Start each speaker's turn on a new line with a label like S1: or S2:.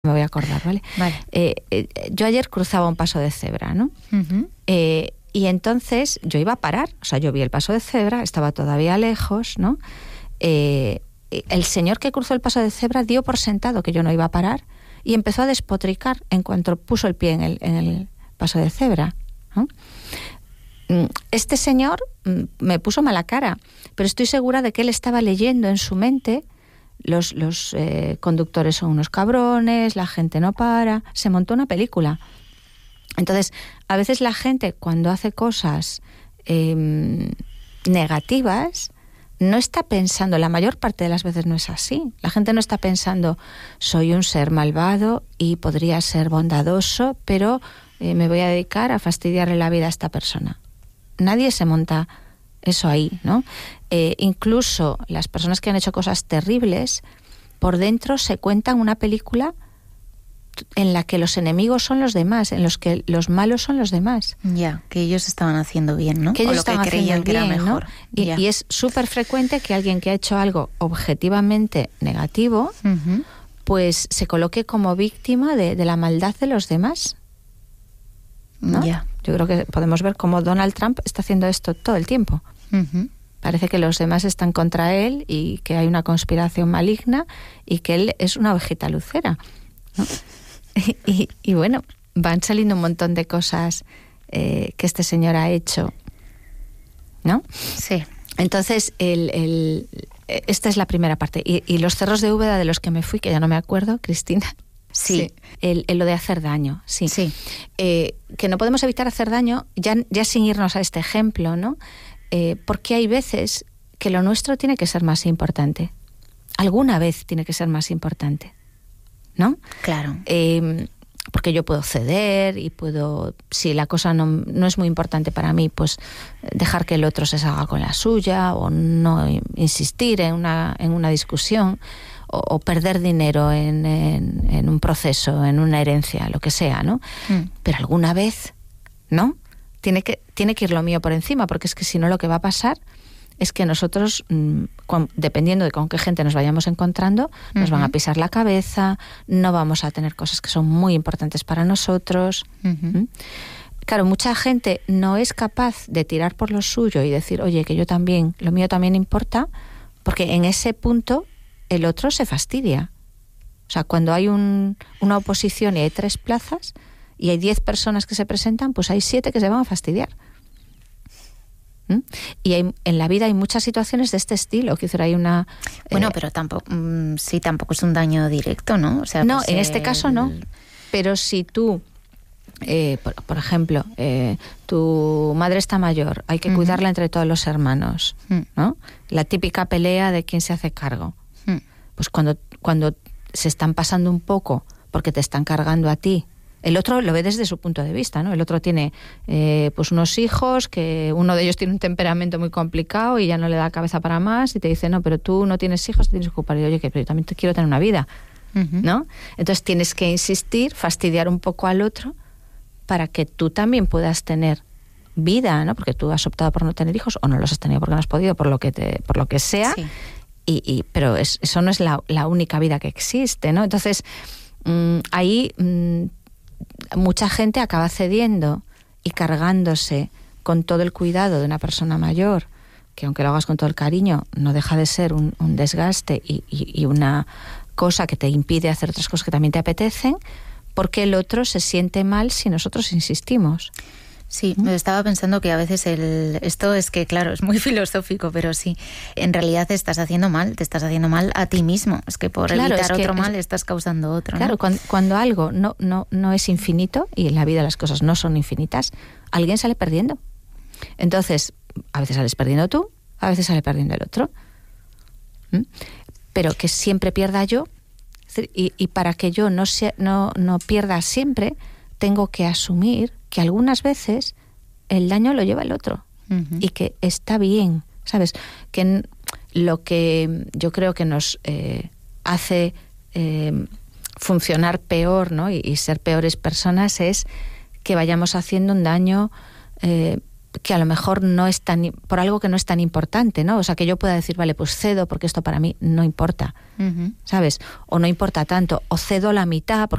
S1: me voy a acordar, ¿vale? Yo ayer cruzaba un paso de cebra, ¿no?
S2: Uh-huh.
S1: Y entonces yo iba a parar, o sea, yo vi el paso de cebra, estaba todavía lejos, ¿no? El señor que cruzó el paso de cebra dio por sentado que yo no iba a parar y empezó a despotricar en cuanto puso el pie en el paso de cebra, ¿no? Este señor me puso mala cara, pero estoy segura de que él estaba leyendo en su mente: los conductores son unos cabrones, la gente no para. Se montó una película. Entonces, a veces la gente, cuando hace cosas negativas, no está pensando, la mayor parte de las veces no es así. La gente no está pensando: soy un ser malvado y podría ser bondadoso, pero me voy a dedicar a fastidiarle la vida a esta persona. Nadie se monta eso ahí, ¿no? Incluso las personas que han hecho cosas terribles, por dentro se cuentan una película en la que los enemigos son los demás, en los que los malos son los demás.
S2: Ya, que ellos estaban haciendo bien, ¿no?
S1: Que ellos
S2: o lo
S1: estaban
S2: que creían que era mejor.
S1: ¿No? Y es súper frecuente que alguien que ha hecho algo objetivamente negativo,
S2: uh-huh,
S1: pues se coloque como víctima de la maldad de los demás, ¿no?
S2: Ya.
S1: Yo creo que podemos ver cómo Donald Trump está haciendo esto todo el tiempo.
S2: Uh-huh.
S1: Parece que los demás están contra él y que hay una conspiración maligna y que él es una ovejita lucera, ¿no? Y bueno, van saliendo un montón de cosas que este señor ha hecho, ¿no?
S2: Sí.
S1: Entonces, esta es la primera parte. Y los cerros de Úbeda de los que me fui, que ya no me acuerdo, Cristina.
S2: Sí.
S1: Lo de hacer daño, sí.
S2: Sí.
S1: Que no podemos evitar hacer daño, ya sin irnos a este ejemplo, ¿no? Porque hay veces que lo nuestro tiene que ser más importante. Alguna vez tiene que ser más importante, ¿no?
S2: Claro.
S1: Porque yo puedo ceder y puedo, si la cosa no es muy importante para mí, pues dejar que el otro se salga con la suya, o no insistir en una discusión, o perder dinero en un proceso, en una herencia, lo que sea, ¿no? Pero alguna vez, ¿no? Tiene que ir lo mío por encima, porque es que si no, lo que va a pasar es que nosotros, dependiendo de con qué gente nos vayamos encontrando, nos van a pisar la cabeza, no vamos a tener cosas que son muy importantes para nosotros. Claro, mucha gente no es capaz de tirar por lo suyo y decir: oye, que yo también, lo mío también importa, porque en ese punto el otro se fastidia. O sea, cuando hay una oposición y hay 3 plazas y hay 10 personas que se presentan, pues hay 7 que se van a fastidiar. Y en la vida hay muchas situaciones de este estilo. Quiero decir, hay una...
S2: Bueno, pero tampoco es un daño directo, ¿no? O sea,
S1: no,
S2: pues
S1: en este caso no. Pero si tú, por ejemplo, tu madre está mayor, hay que cuidarla entre todos los hermanos, ¿no? La típica pelea de quién se hace cargo. Pues cuando se están pasando un poco porque te están cargando a ti, el otro lo ve desde su punto de vista, ¿no? El otro tiene pues unos hijos, que uno de ellos tiene un temperamento muy complicado y ya no le da cabeza para más, y te dice: no, pero tú no tienes hijos, te tienes que ocupar. Y oye, que pero yo también quiero tener una vida, ¿no? Entonces tienes que insistir, fastidiar un poco al otro para que tú también puedas tener vida, ¿no? Porque tú has optado por no tener hijos, o no los has tenido porque no has podido, por lo que sea.
S2: Sí.
S1: Pero eso no es la única vida que existe, ¿no? Entonces, ahí mucha gente acaba cediendo y cargándose con todo el cuidado de una persona mayor, que aunque lo hagas con todo el cariño, no deja de ser un desgaste y una cosa que te impide hacer otras cosas que también te apetecen, porque el otro se siente mal si nosotros insistimos.
S2: Sí, me estaba pensando que a veces esto es que, claro, es muy filosófico, pero sí, en realidad te estás haciendo mal a ti mismo. Es que por evitar otro mal estás causando otro, ¿no?
S1: Claro, cuando algo no es infinito, y en la vida las cosas no son infinitas, alguien sale perdiendo. Entonces, a veces sales perdiendo tú, a veces sale perdiendo el otro. Pero que siempre pierda yo, y para que yo no pierda siempre, tengo que asumir que algunas veces el daño lo lleva el otro, y que está bien, ¿sabes? Que lo que yo creo que nos hace funcionar peor, ¿no? y ser peores personas es que vayamos haciendo un daño que a lo mejor no es por algo que no es tan importante, ¿no? O sea, que yo pueda decir, vale, pues cedo porque esto para mí no importa, ¿sabes? O no importa tanto, o cedo la mitad porque